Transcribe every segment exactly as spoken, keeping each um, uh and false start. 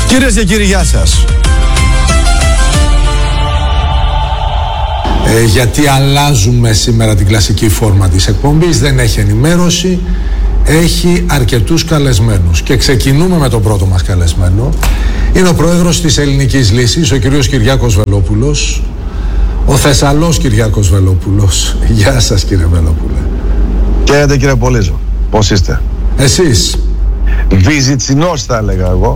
Κυρίες και κύριοι, γεια σας. Ε, γιατί αλλάζουμε σήμερα την κλασική φόρμα της εκπομπής, δεν έχει ενημέρωση, έχει αρκετούς καλεσμένους. Και ξεκινούμε με τον πρώτο μας καλεσμένο. Είναι ο πρόεδρος της Ελληνικής Λύσης, ο κύριος Κυριάκος Βελόπουλος, ο Θεσσαλός Κυριάκος Βελόπουλος. Γεια σας, κύριε Βελόπουλε. Χαίρετε, κύριε Πολύζο. Πώς είστε? Εσείς? Βυζιτσινός θα έλεγα εγώ,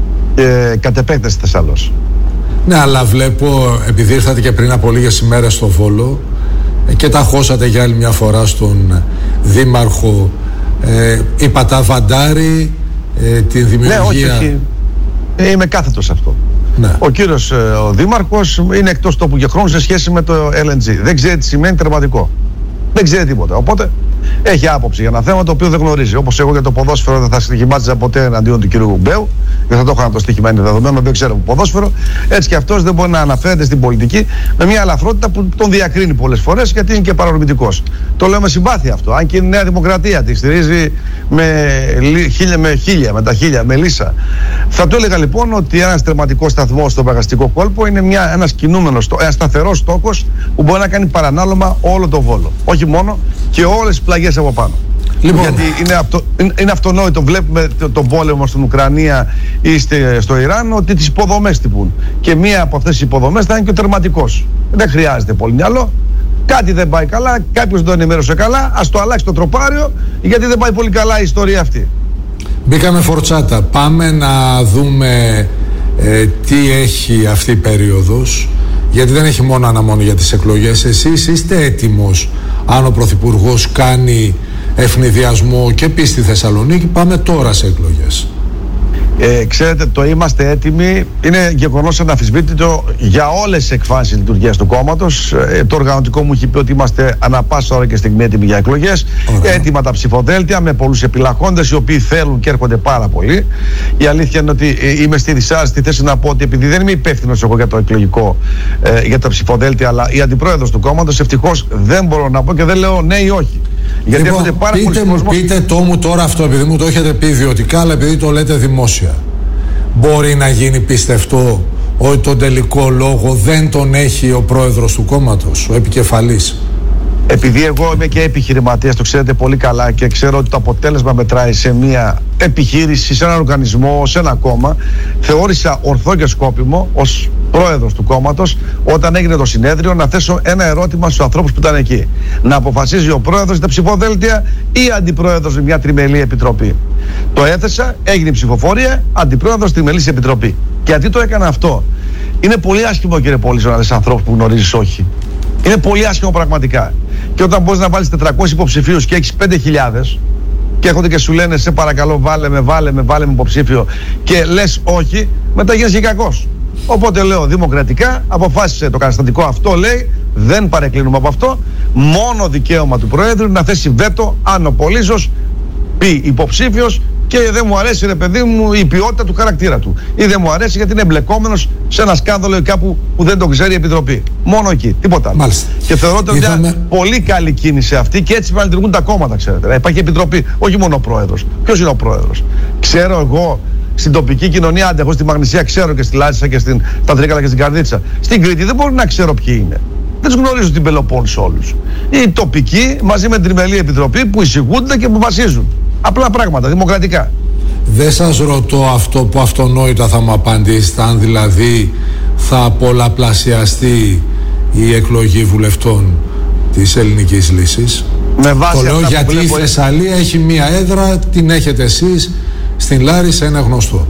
και κατ' επέκταση Θεσσαλός. Ναι, αλλά βλέπω, επειδή ήρθατε και πριν από λίγες ημέρες στο Βόλο και τα χώσατε για άλλη μια φορά στον Δήμαρχο, ε, είπα τα βαντάρι, ε, την δημιουργία... Ναι, όχι, όχι. Ε, είμαι κάθετος αυτό. Ναι. Ο κύριος ε, ο Δήμαρχος είναι εκτός τόπου και χρόνου σε σχέση με το ελ εν τζι. Δεν ξέρει τι σημαίνει τερματικό. Δεν ξέρει τίποτα. Οπότε έχει άποψη για ένα θέμα το οποίο δεν γνωρίζει. Όπως εγώ για το ποδόσφαιρο δεν θα στοιχημάτιζα ποτέ εναντίον του κύριου Μπέου. Δεν θα το είχα το στοίχημα, είναι δεδομένο, δεν ξέρω ποδόσφαιρο. Έτσι και αυτός δεν μπορεί να αναφέρεται στην πολιτική με μια ελαφρότητα που τον διακρίνει πολλές φορές, γιατί είναι και παρορμητικός. Το λέω με συμπάθεια αυτό. Αν και η Νέα Δημοκρατία τη στηρίζει με χίλια, με χίλια, με τα χίλια, με λύσα. Θα του έλεγα λοιπόν ότι ένας τερματικός σταθμός στο Μεγαστικό Κόλπο είναι μια, ένας κινούμενος, ένας σταθερός στόχος που μπορεί να κάνει παρανάλωμα όλο το Βόλο. Όχι μόνο, και όλες τις πλαγιές από πάνω. Λοιπόν. Γιατί είναι, αυτο, είναι, είναι αυτονόητο, βλέπουμε τον πόλεμο στην Ουκρανία ή στο Ιράν, ότι τις υποδομές τυπούν. Και μία από αυτές τις υποδομές θα είναι και ο τερματικός. Δεν χρειάζεται πολύ μυαλό. Κάτι δεν πάει καλά, κάποιος δεν το ενημέρωσε καλά, ας το αλλάξει το τροπάριο, γιατί δεν πάει πολύ καλά η ιστορία αυτή. Μπήκαμε φορτσάτα. Πάμε να δούμε ε, τι έχει αυτή η περίοδος, γιατί δεν έχει μόνο αναμονή για τις εκλογές. Εσείς είστε έτοιμος, αν ο Πρωθυπουργός κάνει ευνηδιασμό και πει στη Θεσσαλονίκη, πάμε τώρα σε εκλογές? Ε, ξέρετε, το είμαστε έτοιμοι είναι γεγονός αναμφισβήτητο για όλες τις εκφάνσεις λειτουργίας του κόμματος. Ε, το οργανωτικό μου έχει πει ότι είμαστε ανά πάσα ώρα και στιγμή έτοιμοι για εκλογές. Ωραία. Έτοιμα τα ψηφοδέλτια με πολλούς επιλαχόντες οι οποίοι θέλουν και έρχονται πάρα πολύ. Η αλήθεια είναι ότι ε, είμαι στη δυσάρεστη θέση να πω ότι επειδή δεν είμαι υπεύθυνος εγώ για το εκλογικό, ε, για τα ψηφοδέλτια, αλλά η αντιπρόεδρος του κόμματος, ευτυχώς δεν μπορώ να πω και δεν λέω ναι ή όχι. Γιατί λοιπόν, πάρα πείτε, μου, πείτε το μου τώρα αυτό, επειδή μου το έχετε πει ιδιωτικά, αλλά επειδή το λέτε δημόσια. Μπορεί να γίνει πιστευτό ότι τον τελικό λόγο δεν τον έχει ο πρόεδρος του κόμματος, ο επικεφαλής? Επειδή εγώ είμαι και επιχειρηματίας, το ξέρετε πολύ καλά, και ξέρω ότι το αποτέλεσμα μετράει σε μια επιχείρηση, σε έναν οργανισμό, σε ένα κόμμα, θεώρησα ορθό και σκόπιμο ως πρόεδρος του κόμματος, όταν έγινε το συνέδριο, να θέσω ένα ερώτημα στους ανθρώπους που ήταν εκεί. Να αποφασίζει ο πρόεδρος τα ψηφοδέλτια ή αντιπρόεδρος με μια τριμελή επιτροπή. Το έθεσα, έγινε ψηφοφορία, αντιπρόεδρος τριμελής επιτροπή. Και γιατί το έκανα αυτό? Είναι πολύ άσχημο, κύριε Πολύζο, να δεις ανθρώπους που γνωρίζεις όχι. Είναι πολύ άσχημο πραγματικά. Και όταν μπορείς να βάλεις τετρακόσιους υποψηφίους και έχεις πέντε χιλιάδες και έρχονται και σου λένε σε παρακαλώ βάλε με, βάλε με, βάλε με υποψήφιο, και λες όχι, μετά γίνεσαι κακός. Οπότε λέω δημοκρατικά, αποφάσισε το καταστατικό αυτό, λέει, δεν παρεκκλίνουμε από αυτό, μόνο δικαίωμα του Προέδρου να θέσει βέτο αν ο Πολύζος πει υποψήφιος και δεν μου αρέσει, ρε παιδί μου, η ποιότητα του χαρακτήρα του, ή δεν μου αρέσει γιατί είναι εμπλεκόμενος σε ένα σκάνδαλο ή κάπου που δεν το ξέρει η Επιτροπή. Μόνο εκεί, τίποτα άλλο. Μάλιστα. Και θεωρώ ότι είναι μια πολύ καλή κίνηση αυτή, και έτσι να λειτουργούν τα κόμματα, ξέρετε. Να υπάρχει επιτροπή, όχι μόνο ο πρόεδρος. Ποιος είναι ο πρόεδρος? Ξέρω εγώ στην τοπική κοινωνία, αντί εγώ στη Μαγνησία ξέρω και στη Λάρισα και στην Τρίκαλα και στην Καρδίτσα. Στην Κρήτη δεν μπορεί να ξέρω ποιοι είναι. Δεν τους γνωρίζω την Πελοπόννησο όλους. Οι τοπικοί μαζί με την τριμελή επιτροπή που εισηγούνται και που βασίζουν. Απλά πράγματα, δημοκρατικά. Δεν σας ρωτώ αυτό που αυτονόητα θα μου απαντήσετε, αν δηλαδή θα πολλαπλασιαστεί η εκλογή βουλευτών της Ελληνικής Λύσης. Με βάση το λέω γιατί βλέπω... η Θεσσαλία έχει μία έδρα, την έχετε εσείς, στην Λάρισα είναι γνωστό.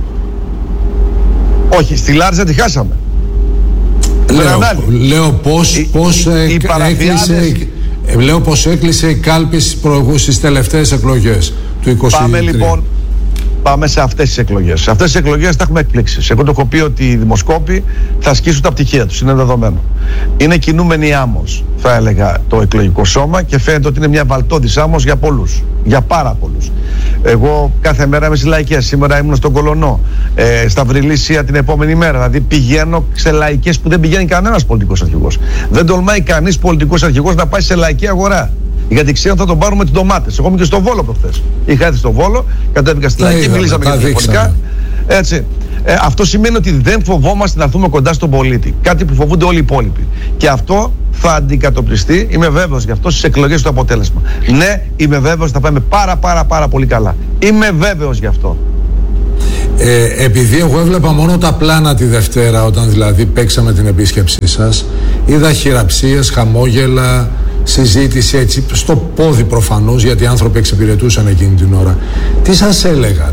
Όχι, στη Λάρισα τη χάσαμε. Λέω, λέω πώς, οι, πώς οι, ε, οι έκλεισε, ε, λέω πως έκλεισε η κάλπη στις, προηγού, στις τελευταίες εκλογές του είκοσι τρία. Πάμε λοιπόν, πάμε σε αυτές τις εκλογές. Σε αυτές τις εκλογές θα έχουμε εκπλήξεις. Εγώ το έχω πει ότι οι δημοσκόποι θα ασκήσουν τα πτυχία τους, είναι δεδομένο. Είναι κινούμενη άμμος, θα έλεγα, το εκλογικό σώμα, και φαίνεται ότι είναι μια βαλτώδης άμμος για πολλούς, για πάρα πολλούς. Εγώ κάθε μέρα είμαι στις λαϊκές. Σήμερα ήμουν στον Κολωνό, ε, στα Βρυλίσια την επόμενη μέρα. Δηλαδή πηγαίνω σε λαϊκές που δεν πηγαίνει κανένας πολιτικός αρχηγός. Δεν τολμάει κανείς πολιτικός αρχηγός να πάει σε λαϊκή αγορά. Γιατί ξέρω θα τον πάρουμε τις ντομάτες. Εγώ ήμουν και στο Βόλο προχθές. Είχα έρθει στο Βόλο, κατέβηκα στη λαϊκή, μιλήσαμε για διαφορετικά. Έτσι. Ε, αυτό σημαίνει ότι δεν φοβόμαστε να έρθουμε κοντά στον πολίτη. Κάτι που φοβούνται όλοι οι υπόλοιποι. Και αυτό θα αντικατοπτριστεί, είμαι βέβαιος γι' αυτό, στις εκλογές του αποτέλεσμα. Ναι, είμαι βέβαιος θα πάμε πάρα πάρα πάρα πολύ καλά. Είμαι βέβαιος γι' αυτό. Ε, επειδή εγώ έβλεπα μόνο τα πλάνα τη Δευτέρα, όταν δηλαδή παίξαμε την επίσκεψή σας, είδα χειραψίες, χαμόγελα, συζήτηση έτσι, στο πόδι προφανώς, γιατί οι άνθρωποι εξυπηρετούσαν εκείνη την ώρα. Τι σας έλεγαν?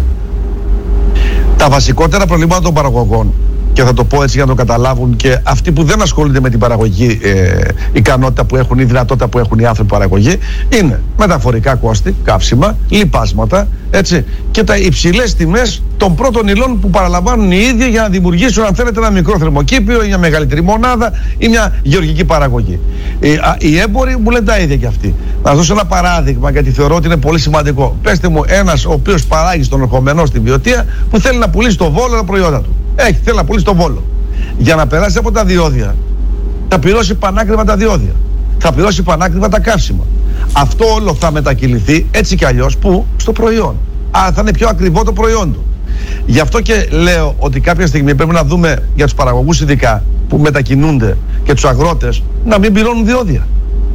Τα βασικότερα προβλήματα των παραγωγών, και θα το πω έτσι για να το καταλάβουν και αυτοί που δεν ασχολούνται με την παραγωγική ε, ικανότητα που έχουν ή δυνατότητα που έχουν οι άνθρωποι παραγωγή, είναι μεταφορικά κόστη, καύσιμα, λιπάσματα, έτσι, και τα υψηλές τιμές των πρώτων υλών που παραλαμβάνουν οι ίδιοι για να δημιουργήσουν, αν θέλετε, ένα μικρό θερμοκήπιο ή μια μεγαλύτερη μονάδα ή μια γεωργική παραγωγή. Οι, α, οι έμποροι μου λένε τα ίδια κι αυτοί. Να σας δώσω ένα παράδειγμα, γιατί θεωρώ ότι είναι πολύ σημαντικό. Πέστε μου ένας ο οποίος παράγει στον ερχομένο στην Βιωτία που θέλει να πουλήσει στο Βόλο τα προϊόντα του. Έχει, θέλει να πουλήσει στο Βόλο. Για να περάσει από τα διόδια, θα πληρώσει πανάκριβα τα διόδια. Θα πληρώσει πανάκριβα τα καύσιμα. Αυτό όλο θα μετακυληθεί έτσι κι αλλιώς που στο προϊόν. Άρα θα είναι πιο ακριβό το προϊόν του. Γι' αυτό και λέω ότι κάποια στιγμή πρέπει να δούμε για τους παραγωγούς ειδικά που μετακινούνται και τους αγρότες να μην πληρώνουν διόδια.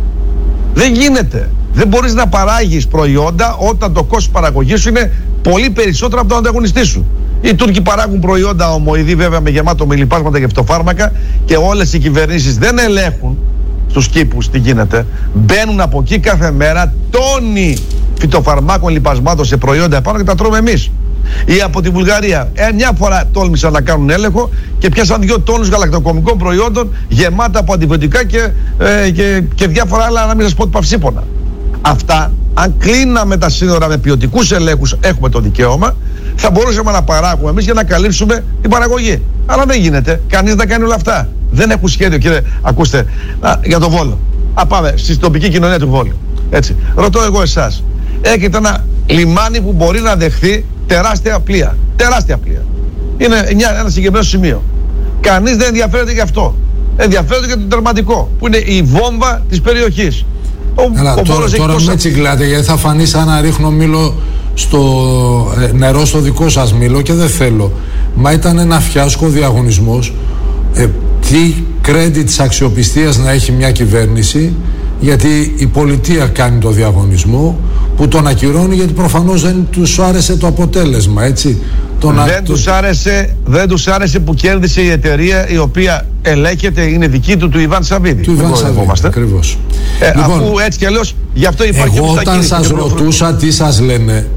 Δεν γίνεται. Δεν μπορείς να παράγεις προϊόντα όταν το κόστος παραγωγής σου είναι πολύ περισσότερο από τον ανταγωνιστή σου. Οι Τούρκοι παράγουν προϊόντα ομοειδή, βέβαια με γεμάτο με λιπάσματα και φυτοφάρμακα, και όλες οι κυβερνήσεις δεν ελέγχουν στους κήπους τι γίνεται. Μπαίνουν από εκεί κάθε μέρα τόνοι φυτοφαρμάκων, λιπασμάτων σε προϊόντα επάνω και τα τρώμε εμείς. Ή από τη Βουλγαρία, ε, μια φορά τόλμησαν να κάνουν έλεγχο και πιάσαν δύο τόνους γαλακτοκομικών προϊόντων γεμάτα από αντιβιωτικά και, ε, και, και διάφορα άλλα, να μην σας πω παυσίπονα. Αυτά, αν κλείναμε τα σύνορα με ποιοτικούς ελέγχους, έχουμε το δικαίωμα, θα μπορούσαμε να παράγουμε εμείς για να καλύψουμε την παραγωγή. Αλλά δεν γίνεται. Κανείς δεν κάνει όλα αυτά. Δεν έχουν σχέδιο, κύριε. Ακούστε, α, για το Βόλο. Α, πάμε στη τοπική κοινωνία του Βόλου. Έτσι. Ρωτώ εγώ εσάς. Έχετε ένα λιμάνι που μπορεί να δεχθεί τεράστια πλοία. Τεράστια πλοία. Είναι ένα συγκεκριμένο σημείο. Κανείς δεν ενδιαφέρεται γι' αυτό. Ενδιαφέρεται για το τερματικό, που είναι η βόμβα της περιοχής. Ο, Καλά, ο τώρα τώρα τόσα... με τσιγκλάτε, γιατί θα φανεί σαν να ρίχνω μήλο στο ε, νερό στο δικό σας μήλο, και δεν θέλω. Μα ήταν ένα φιάσκο διαγωνισμός. Ε, τι credit της αξιοπιστίας να έχει μια κυβέρνηση, γιατί η πολιτεία κάνει το διαγωνισμό, που τον ακυρώνει γιατί προφανώς δεν τους άρεσε το αποτέλεσμα, έτσι. Τον δεν, α... τους άρεσε, δεν τους άρεσε που κέρδισε η εταιρεία η οποία ελέγχεται, είναι δική του, του Ιβάν Σαββίδη. Του Ιβάν Σαββίδη, ακριβώς. Ε, λοιπόν, αφού έτσι κι αλλιώς, γι' αυτό υπάρχει. Εγώ όταν σας ρωτούσα τι σας λένε,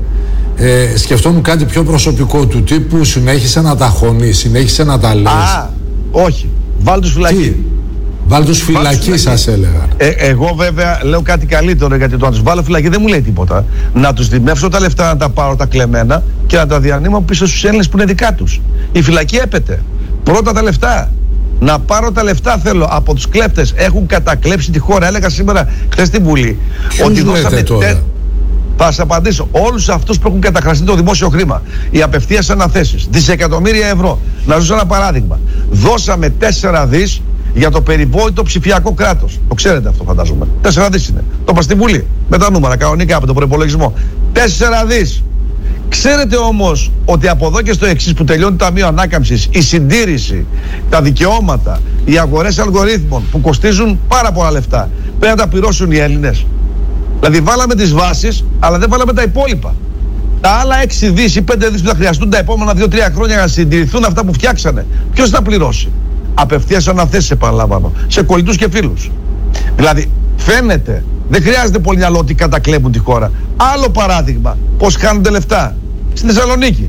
ε, σκεφτόμουν κάτι πιο προσωπικό, του τύπου συνέχισε να τα χωνεί, συνέχισε να τα λες. Α, όχι. Βάλ τους φυλακή. Βάλ τους φυλακή, σας έλεγα. Ε, εγώ βέβαια λέω κάτι καλύτερο, γιατί το να τους βάλω φυλακή δεν μου λέει τίποτα. Να τους δημεύσω τα λεφτά, να τα πάρω τα κλεμμένα και να τα διανύμω πίσω στους Έλληνες που είναι δικά τους. Η φυλακή έπεται. Πρώτα τα λεφτά. Να πάρω τα λεφτά θέλω από τους κλέφτες. Έχουν κατακλέψει τη χώρα. Έλεγα σήμερα, χθες στην Βουλή, ότι δώσαμε. Τε... Θα σας απαντήσω. Όλους αυτούς που έχουν καταχραστεί το δημόσιο χρήμα, οι απευθείας αναθέσεις, δισεκατομμύρια ευρώ. Να δώσω ένα παράδειγμα. Δώσαμε τέσσερα δις για το περιβόητο ψηφιακό κράτος. Το ξέρετε αυτό, φαντάζομαι. τέσσερα δις είναι. Το είπα στην Βουλή. Με τα νούμερα, κανονικά από τον προϋπολογισμό. τέσσερα δις. Ξέρετε όμως ότι από εδώ και στο εξής, που τελειώνει το Ταμείο Ανάκαμψης, η συντήρηση, τα δικαιώματα, οι αγορές αλγορίθμων που κοστίζουν πάρα πολλά λεφτά, πρέπει να τα πληρώσουν οι Έλληνες. Δηλαδή βάλαμε τις βάσεις, αλλά δεν βάλαμε τα υπόλοιπα. Τα άλλα έξι δις ή πέντε δις που θα χρειαστούν τα επόμενα δύο τρία χρόνια για να συντηρηθούν αυτά που φτιάξανε, ποιος θα πληρώσει? Απευθείας αναθέσεις, επαναλαμβάνω, σε κολλητούς και φίλους. Δηλαδή φαίνεται, δεν χρειάζεται πολύ μυαλό ότι κατακλέβουν τη χώρα. Άλλο παράδειγμα, πώς χάνονται λεφτά στη Θεσσαλονίκη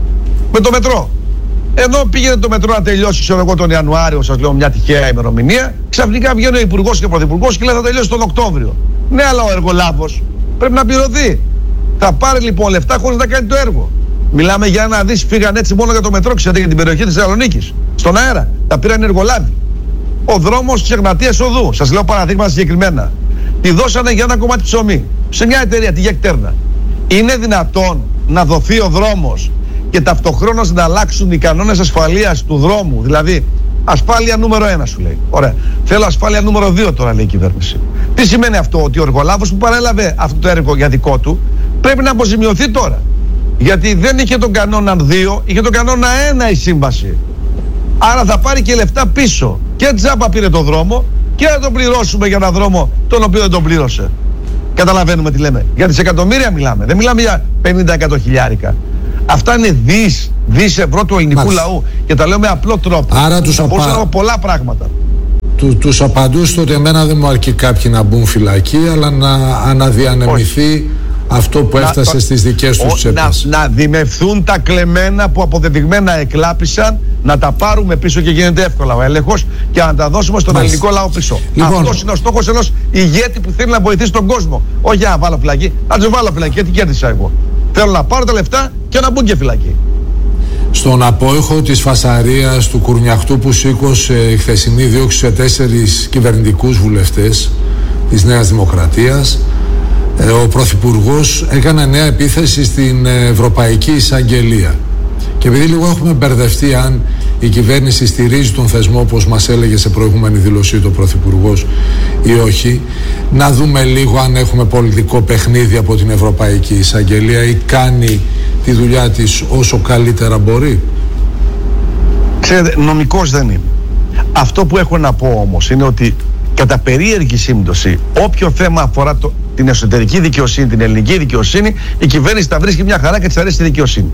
με το μετρό. Ενώ πήγαινε το μετρό να τελειώσει, ξέρω εγώ, τον Ιανουάριο, σας λέω μια τυχαία ημερομηνία, ξαφνικά βγαίνει ο Υπουργός και ο Πρωθυπουργός και λέει θα τελειώσει τον Οκτώβριο. Ναι, αλλά ο εργολάβος πρέπει να πληρωθεί. Θα πάρει λοιπόν λεφτά χωρίς να κάνει το έργο. Μιλάμε για ένα δις, φύγαν έτσι μόνο για το μετρό, ξέρετε, για την περιοχή της Θεσσαλονίκης. Στον αέρα. Τα πήραν εργολάβοι. Ο δρόμος της Εγνατίας Οδού, σας λέω παραδείγματα συγκεκριμένα, τη δώσανε για ένα κομμάτι ψωμί σε μια εταιρεία, τη Γεκτέρνα. Είναι δυνατόν να δοθεί ο δρόμος και ταυτοχρόνως να αλλάξουν οι κανόνες ασφαλείας του δρόμου? Δηλαδή, ασφάλεια νούμερο ένα σου λέει. Ωραία. Θέλω ασφάλεια νούμερο δύο τώρα, λέει η κυβέρνηση. Τι σημαίνει αυτό? Ότι ο εργολάβος που παρέλαβε αυτό το έργο για δικό του πρέπει να αποζημιωθεί τώρα. Γιατί δεν είχε τον κανόνα δύο, είχε τον κανόνα ένα η σύμβαση. Άρα θα πάρει και λεφτά πίσω. Και τζάμπα πήρε το δρόμο και θα τον πληρώσουμε για έναν δρόμο τον οποίο δεν τον πλήρωσε. Καταλαβαίνουμε τι λέμε. Για δισεκατομμύρια μιλάμε. Δεν μιλάμε για πενήντα εκατό χιλιάρικα. Αυτά είναι δις, δις ευρώ του ελληνικού Μάλιστα. λαού. Και τα λέω με απλό τρόπο. Άρα τους απα... πολλά πράγματα. Του, τους απαντούσε ότι εμένα δεν μου αρκεί κάποιοι να μπουν φυλακή, αλλά να αναδιανεμηθεί Όχι. αυτό που έφτασε να, στις δικές τους τσέπες. Να, να δημευθούν τα κλεμμένα που αποδεδειγμένα εκλάπησαν, να τα πάρουμε πίσω και γίνεται εύκολα ο έλεγχος και να τα δώσουμε στον Μάλιστα. ελληνικό λαό πίσω. Λοιπόν, αυτός είναι ο στόχος ενός ηγέτη που θέλει να βοηθήσει τον κόσμο. Όχι για να βάλω φυλακή, να τους βάλω φυλακή, γιατί κέρδισα εγώ. Θέλω να πάρω τα λεφτά και να μπουν και φυλακή. Στον απόϊχο της φασαρίας του κουρνιαχτού που σήκωσε η χθεσινή δίωξη σε τέσσερις κυβερνητικούς βουλευτές της Νέας Δημοκρατίας, ο Πρωθυπουργός έκανε νέα επίθεση στην Ευρωπαϊκή Εισαγγελία. Και επειδή λίγο έχουμε μπερδευτεί αν η κυβέρνηση στηρίζει τον θεσμό, όπως μας έλεγε σε προηγούμενη δήλωσή του ο Πρωθυπουργός, ή όχι, να δούμε λίγο αν έχουμε πολιτικό παιχνίδι από την Ευρωπαϊκή Εισαγγελία ή κάνει τη δουλειά της όσο καλύτερα μπορεί. Ξέρετε, νομικός δεν είμαι. Αυτό που έχω να πω όμως είναι ότι κατά περίεργη σύμπτωση, όποιο θέμα αφορά το, την εσωτερική δικαιοσύνη, την ελληνική δικαιοσύνη, η κυβέρνηση τα βρίσκει μια χαρά και της αρέσει η δικαιοσύνη.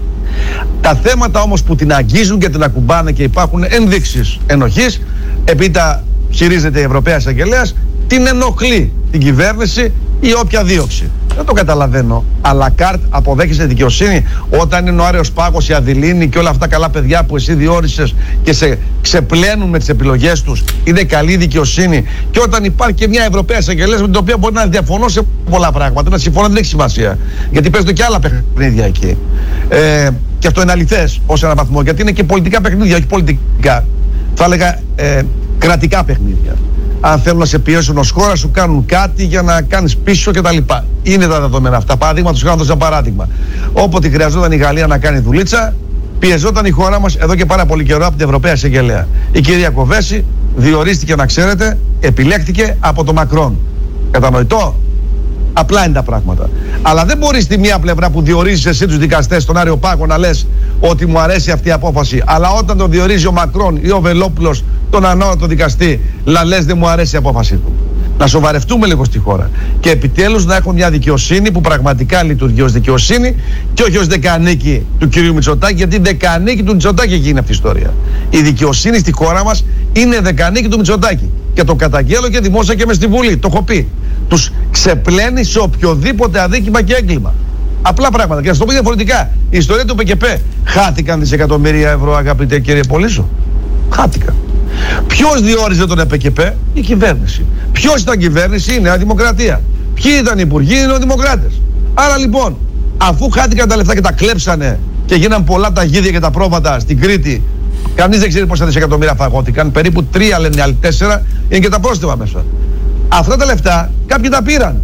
Τα θέματα όμως που την αγγίζουν και την ακουμπάνε και υπάρχουν ενδείξεις ενοχής, επειδή τα χειρίζεται η Ευρωπαία Εισαγγελέας, την ενοχλεί την κυβέρνηση ή όποια δίωξη. Δεν το καταλαβαίνω. Αλλά καρτ αποδέχεσαι δικαιοσύνη όταν είναι ο Άρεος Πάγος, η Αδηλίνη και όλα αυτά καλά παιδιά που εσύ διόρισες και σε ξεπλένουν με τις επιλογές τους, είναι καλή δικαιοσύνη. Και όταν υπάρχει και μια Ευρωπαία Εισαγγελέας με την οποία μπορεί να διαφωνώ σε πολλά πράγματα, να συμφωνώ δεν έχει σημασία. Γιατί παίζονται και άλλα παιχνίδια εκεί. Ε, και αυτό είναι αληθές ως έναν βαθμό, γιατί είναι και πολιτικά παιχνίδια, όχι πολιτικά. Θα έλεγα ε, κρατικά παιχνίδια. Αν θέλουν να σε πιέσουν ως χώρα, σου κάνουν κάτι για να κάνεις πίσω κτλ. Είναι τα δεδομένα αυτά. Παραδείγματος χάρη, ένα παράδειγμα. Όποτε χρειαζόταν η Γαλλία να κάνει δουλίτσα, πιεζόταν η χώρα μας εδώ και πάρα πολύ καιρό από την Ευρωπαία Εισαγγελέα. Η κυρία Κοβέση διορίστηκε, να ξέρετε, επιλέχθηκε από τον Μακρόν. Κατανοητό. Απλά είναι τα πράγματα. Αλλά δεν μπορεί στη μία πλευρά που διορίζεις εσύ τους δικαστές, τον Άριο Πάγο, να λες ότι μου αρέσει αυτή η απόφαση. Αλλά όταν τον διορίζει ο Μακρόν ή ο Βελόπουλος, τον ανώτατο δικαστή, να λες δεν μου αρέσει η απόφαση του. Να σοβαρευτούμε λίγο στη χώρα. Και επιτέλους να έχουμε μια δικαιοσύνη που πραγματικά λειτουργεί ως δικαιοσύνη και όχι ως δεκανίκη του κυρίου Μητσοτάκη, γιατί δεκανίκη του Μητσοτάκη γίνει αυτή η ιστορία. Η δικαιοσύνη στη χώρα μας είναι δεκανίκη του Μητσοτάκη. Και το καταγγέλλω και δημόσια και μες στη Βουλή. Το έχω πει. Τους ξεπλένει σε οποιοδήποτε αδίκημα και έγκλημα. Απλά πράγματα. Και να σου το πω διαφορετικά. Η ιστορία του ΠΚΠ. Χάθηκαν δισεκατομμύρια ευρώ, αγαπητέ κύριε Πολύσο. Χάθηκαν. Ποιος διόριζε τον ΕΠΚΠ? Η κυβέρνηση. Ποιος ήταν κυβέρνηση? Η Νέα Δημοκρατία. Ποιοι ήταν οι υπουργοί? Οι Νεοδημοκράτες. Άρα λοιπόν, αφού χάθηκαν τα λεφτά και τα κλέψανε και γίναν πολλά τα γίδια και τα πρόβατα στην Κρήτη, κανείς δεν ξέρει πόσα δισεκατομμύρια φαγώθηκαν. Περίπου τρία λένε, άλλοι τέσσερα, είναι και τα πρόστιμα μέσα. Αυτά τα λεφτά κάποιοι τα πήραν.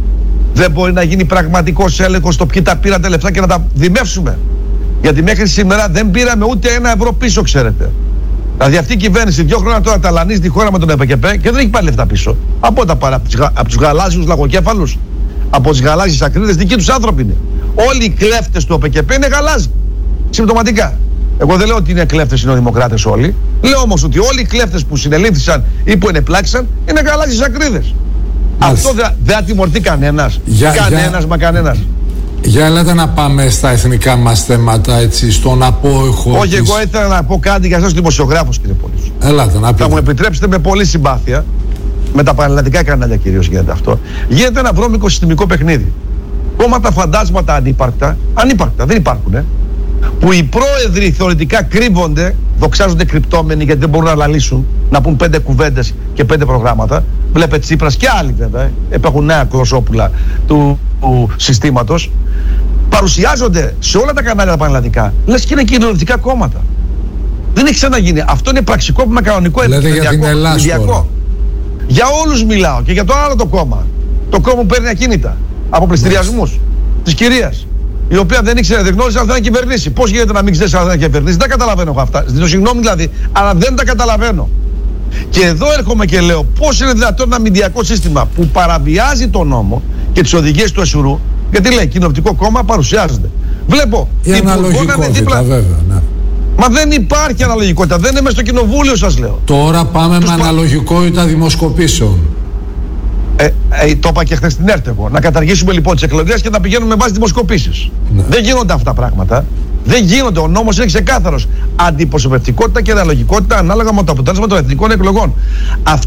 Δεν μπορεί να γίνει πραγματικός έλεγχος στο ποιοι τα πήραν τα λεφτά και να τα δημεύσουμε? Γιατί μέχρι σήμερα δεν πήραμε ούτε ένα ευρώ πίσω, ξέρετε. Δηλαδή αυτή η κυβέρνηση δύο χρόνια τώρα ταλανίζει τη χώρα με τον ΕΠΚΠ και δεν έχει πάρει λεφτά πίσω. Από τα παρά, από τους γαλάζιους λαγοκέφαλους, από τις γαλάζιες ακρίδες, δικοί τους άνθρωποι είναι. Όλοι οι κλέφτες του ΕΠΚΠ είναι γαλάζιοι. Συμπτωματικά. Εγώ δεν λέω ότι είναι κλέφτες οι νεοδημοκράτες όλοι. Λέω όμως ότι όλοι οι κλέφτες που συνελήφθησαν ή που ενεπλάξαν είναι γαλάζιες ακρίδες. Αυτό δεν θα τιμωρηθεί κανένας. Για, κανένας για... μα κανένας. Για ελάτε να πάμε στα εθνικά μας θέματα, έτσι, στον απόϊχο. Όχι, της... εγώ ήθελα να πω κάτι για εσάς τους δημοσιογράφους, κύριε Πολύσο. Ελάτε να πείτε. Θα μου επιτρέψετε με πολλή συμπάθεια, με τα πανελλαδικά κανάλια κυρίως γίνεται αυτό. Γίνεται ένα βρώμικο συστημικό παιχνίδι. Κόμματα φαντάσματα ανύπαρκτα, ανύπαρκτα, δεν υπάρχουν, ε, που οι πρόεδροι θεωρητικά κρύβονται, δοξάζονται κρυπτόμενοι γιατί δεν μπορούν να αναλύσουν, να πούν πέντε κουβέντες και πέντε προγράμματα. Βλέπετε Τσίπρας και άλλοι βέβαια, υπάρχουν νέα κλωσόπουλα του, του συστήματος. Παρουσιάζονται σε όλα τα κανάλια τα πανελλαδικά, λες και είναι κοινωνιστικά κόμματα. Δεν έχει ξαναγίνει. Αυτό είναι πραξικόπημα κανονικό, επικοινωνιακό. Για όλους μιλάω και για το άλλο το κόμμα. Το κόμμα που παίρνει ακίνητα από πληστηριασμούς της κυρίας, η οποία δεν ήξερε, δεν γνώριζε αν θα κυβερνήσει. Πώς γίνεται να μην ξέρει αν θα κυβερνήσει? Δεν τα καταλαβαίνω εγώ αυτά. Ζητώ συγγνώμη δηλαδή, αλλά δεν τα καταλαβαίνω. Και εδώ έρχομαι και λέω πώς είναι δυνατόν ένα μηντιακό σύστημα που παραβιάζει τον νόμο και τις οδηγίες του Εσουρού, γιατί λέει κοινοβουλευτικό κόμμα παρουσιάζεται. Βλέπω η αναλογικότητα, δίπλα... βέβαια, ναι. Μα δεν υπάρχει αναλογικότητα, δεν είναι μέσα στο κοινοβούλιο, σας λέω. Τώρα πάμε Τους με πα... αναλογικότητα δημοσκοπήσεων. Ε, ε, το είπα και χθες στην ΕΡΤ εγώ. Να καταργήσουμε λοιπόν τις εκλογές και να πηγαίνουμε με βάση δημοσκοπήσεις. Ναι. Δεν γίνονται αυτά τα πράγματα. Δεν γίνονται. Ο νόμος είναι ξεκάθαρος. Αντιπροσωπευτικότητα και αναλογικότητα ανάλογα με το αποτέλεσμα των εθνικών εκλογών.